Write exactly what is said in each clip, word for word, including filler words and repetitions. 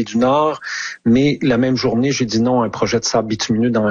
Colombie du Nord, mais la même journée, j'ai dit non à un projet de sable bitumineux dans,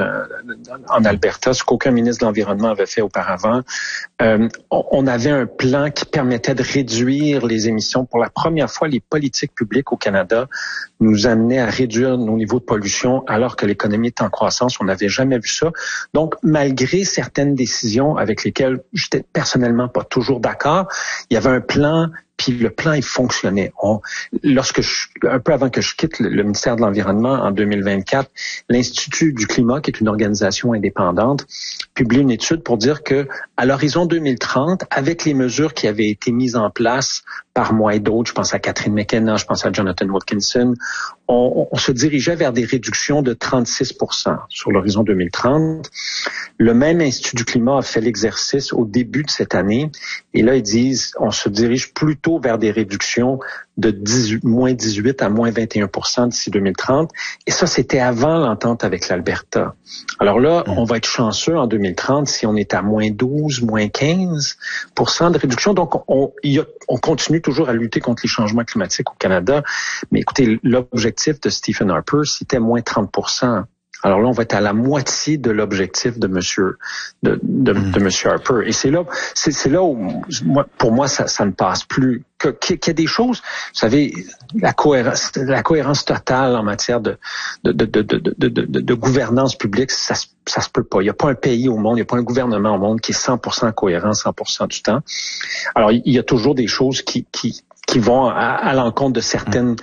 en Alberta, ce qu'aucun ministre de l'Environnement avait fait auparavant. Euh, on avait un plan qui permettait de réduire les émissions. Pour la première fois, les politiques publiques au Canada nous amenaient à réduire nos niveaux de pollution alors que l'économie est en croissance. On n'avait jamais vu ça. Donc, malgré certaines décisions avec lesquelles j'étais personnellement pas toujours d'accord, il y avait un plan. Puis le plan, il fonctionnait. On, lorsque je, un peu avant que je quitte le, le ministère de l'Environnement en deux mille vingt-quatre, l'Institut du climat, qui est une organisation indépendante, publie une étude pour dire que à l'horizon deux mille trente, avec les mesures qui avaient été mises en place par moi et d'autres, je pense à Catherine McKenna, je pense à Jonathan Wilkinson, on, on se dirigeait vers des réductions de trente-six pour cent sur l'horizon deux mille trente. Le même Institut du climat a fait l'exercice au début de cette année, et là, ils disent, on se dirige plutôt vers des réductions de dix-huit, moins dix-huit à moins vingt et un pour cent d'ici deux mille trente. Et ça, c'était avant l'entente avec l'Alberta. Alors là, mmh. on va être chanceux en deux mille trente si on est à moins douze, moins quinze pour cent de réduction. Donc, on, y a, on continue toujours à lutter contre les changements climatiques au Canada. Mais écoutez, l'objectif de Stephen Harper, c'était moins trente pour cent. Alors là, on va être à la moitié de l'objectif de Monsieur de, de, mmh. de Monsieur Harper. Et c'est là, c'est, c'est là où, moi, pour moi, ça, ça ne passe plus. Que, qu'il y a des choses, vous savez, la cohérence, la cohérence totale en matière de de de de de de, de, de gouvernance publique, ça ça se peut pas. Il n'y a pas un pays au monde, il n'y a pas un gouvernement au monde qui est cent pour cent cohérent cent pour cent du temps. Alors, il y a toujours des choses qui qui qui vont à, à l'encontre de certaines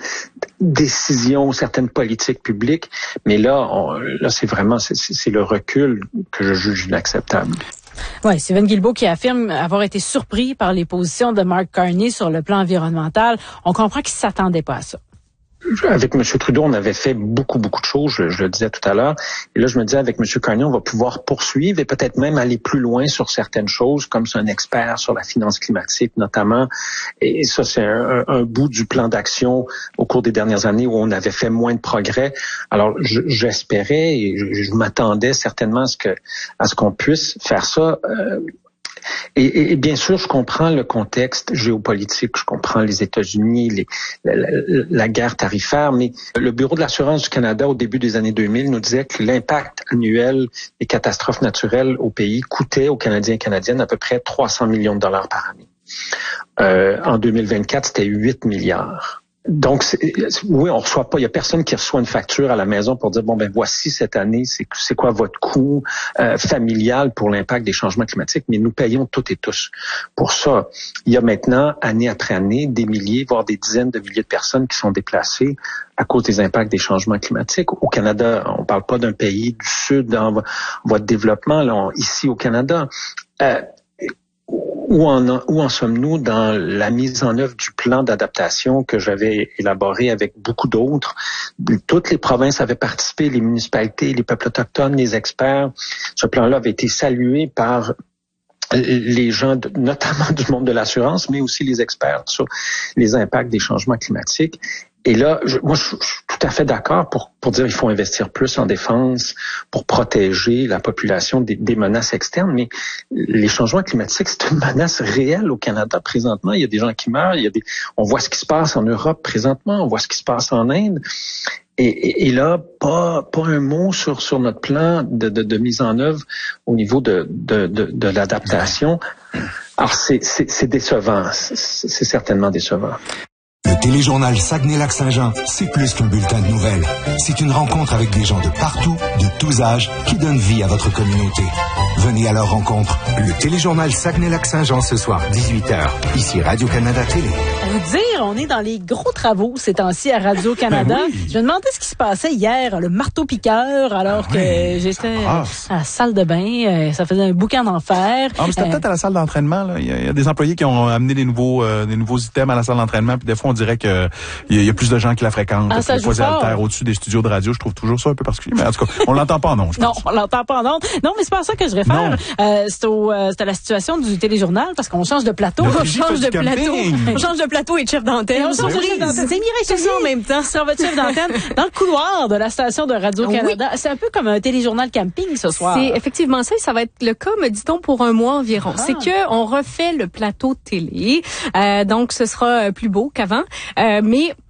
décisions, certaines politiques publiques. Mais là, on, là, c'est vraiment, c'est, c'est le recul que je juge inacceptable. Oui, Stephen Guilbeault qui affirme avoir été surpris par les positions de Mark Carney sur le plan environnemental. On comprend qu'il ne s'attendait pas à ça. Avec M. Trudeau, on avait fait beaucoup, beaucoup de choses, je, je le disais tout à l'heure. Et là, je me disais, avec M. Carney, on va pouvoir poursuivre et peut-être même aller plus loin sur certaines choses, comme c'est un expert sur la finance climatique notamment. Et ça, c'est un, un bout du plan d'action au cours des dernières années où on avait fait moins de progrès. Alors, je, j'espérais et je, je m'attendais certainement à ce que, à ce qu'on puisse faire ça. Euh, Et, et, et bien sûr, je comprends le contexte géopolitique, je comprends les États-Unis, les, la, la, la guerre tarifaire, mais le Bureau de l'assurance du Canada, au début des années deux mille, nous disait que l'impact annuel des catastrophes naturelles au pays coûtait aux Canadiens et Canadiennes à peu près trois cents millions de dollars par année. Euh, en deux mille vingt-quatre, c'était huit milliards. Donc, c'est, oui, on reçoit pas, il y a personne qui reçoit une facture à la maison pour dire, bon, ben voici cette année, c'est, c'est quoi votre coût euh, familial pour l'impact des changements climatiques, mais nous payons toutes et tous pour ça. Il y a maintenant, année après année, des milliers, voire des dizaines de milliers de personnes qui sont déplacées à cause des impacts des changements climatiques. Au Canada, on parle pas d'un pays du Sud en voie de développement, là, on, ici au Canada. Euh, Où en, où en sommes-nous dans la mise en œuvre du plan d'adaptation que j'avais élaboré avec beaucoup d'autres? Toutes les provinces avaient participé, les municipalités, les peuples autochtones, les experts. Ce plan-là avait été salué par les gens, de, notamment du monde de l'assurance, mais aussi les experts sur les impacts des changements climatiques. Et là, je, moi, je, je suis tout à fait d'accord pour, pour dire qu'il faut investir plus en défense pour protéger la population des, des menaces externes. Mais les changements climatiques, c'est une menace réelle au Canada présentement. Il y a des gens qui meurent. Il y a des, on voit ce qui se passe en Europe présentement. On voit ce qui se passe en Inde. Et, et, et là, pas, pas un mot sur, sur notre plan de, de, de mise en œuvre au niveau de, de, de, de l'adaptation. Alors, c'est, c'est, c'est décevant. C'est, c'est certainement décevant. Le téléjournal Saguenay-Lac-Saint-Jean, c'est plus qu'un bulletin de nouvelles. C'est une rencontre avec des gens de partout, de tous âges, qui donnent vie à votre communauté. Venez à leur rencontre. Le téléjournal Saguenay-Lac-Saint-Jean ce soir, dix-huit heures. Ici Radio-Canada Télé. Vous dire, on est dans les gros travaux ces temps-ci à Radio-Canada. Ben oui. Je me demandais ce qui se passait hier, le marteau-piqueur, alors ah que oui, j'étais à la salle de bain. Ça faisait un boucan d'enfer. Ah, mais c'était euh, peut-être à la salle d'entraînement. Là. Il, y a, il y a des employés qui ont amené des nouveaux, euh, des nouveaux items à la salle d'entraînement. Puis des fois, on dirait que il y a plus de gens qui la fréquentent. Ah, ça des fois, ils altèrent au-dessus des studios de radio. Je trouve toujours ça un peu particulier. Mais en tout cas, on l'entend pas en ondes. Non, on l'entend pas en ondes. Non, mais c'est pas ça que je réfère. Euh, c'est, au, euh, c'est à la situation du téléjournal parce qu'on change de plateau. Le on change de plateau. On change de plateau et de chef d'antenne. On change de chef d'antenne. C'est Mireille Chasson en même temps. Sur votre chef d'antenne dans le couloir de la station de Radio-Canada. Oui. C'est un peu comme un téléjournal camping ce soir. C'est effectivement ça. Et ça va être le cas, me dit-on, pour un mois environ. Ah. C'est que on refait le plateau télé. Euh, donc, ce sera plus beau qu'avant. Euh, mais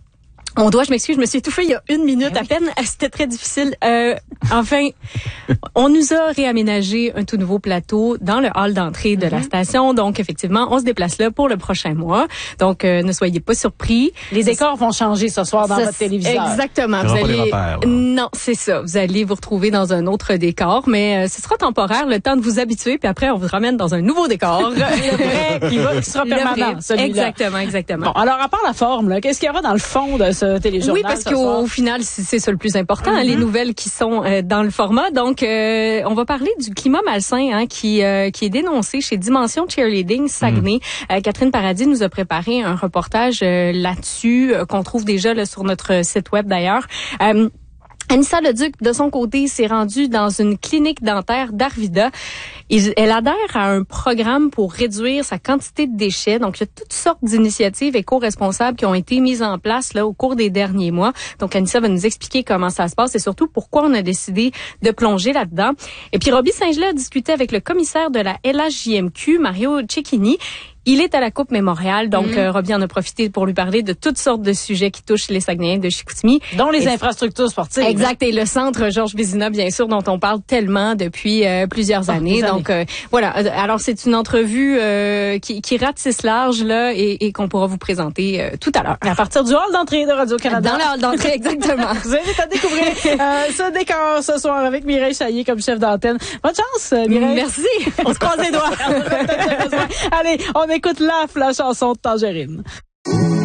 On doit, je m'excuse, je me suis étouffée il y a une minute à peine. C'était très difficile. Euh, enfin, on nous a réaménagé un tout nouveau plateau dans le hall d'entrée de mm-hmm. la station. Donc, effectivement, on se déplace là pour le prochain mois. Donc, euh, ne soyez pas surpris. Les décors vont changer ce soir dans ça, votre téléviseur. Exactement. Vous allez, repères, non, c'est ça. Vous allez vous retrouver dans un autre décor, mais euh, ce sera temporaire, le temps de vous habituer. Puis après, on vous ramène dans un nouveau décor. Le vrai qui, va, qui sera permanent, celui-là. Exactement, exactement. Bon, alors, à part la forme, là, qu'est-ce qu'il y aura dans le fond de ce téléjournal? Oui, parce qu'au au final, c'est ça le plus important, mm-hmm. les nouvelles qui sont euh, dans le format. Donc, euh, on va parler du climat malsain hein, qui euh, qui est dénoncé chez Dimension Cheerleading Saguenay. Mm. Euh, Catherine Paradis nous a préparé un reportage euh, là-dessus euh, qu'on trouve déjà là, sur notre site web d'ailleurs. Euh, Anissa Leduc, de son côté, s'est rendue dans une clinique dentaire d'Arvida. Elle adhère à un programme pour réduire sa quantité de déchets. Donc, il y a toutes sortes d'initiatives éco-responsables qui ont été mises en place là au cours des derniers mois. Donc, Anissa va nous expliquer comment ça se passe et surtout pourquoi on a décidé de plonger là-dedans. Et puis, Roby Saint-Gelais a discuté avec le commissaire de la L H J M Q, Mario Cecchini. Il est à la Coupe Mémorial, donc mmh. euh, Roby en a profité pour lui parler de toutes sortes de sujets qui touchent les Saguenayens de Chicoutimi. Dont les et, infrastructures sportives. Exact, et le centre Georges Vézina, bien sûr, dont on parle tellement depuis euh, plusieurs oh, années. Donc euh, voilà, alors c'est une entrevue euh, qui, qui ratisse large là et, et qu'on pourra vous présenter euh, tout à l'heure. À partir du hall d'entrée de Radio-Canada. Dans le hall d'entrée, exactement. Vous invite à découvrir euh, ce décor ce soir avec Mireille Chaillet comme chef d'antenne. Bonne chance, Mireille. Merci. On se croise les doigts. Allez, on écoute la, la chanson de Tangerine.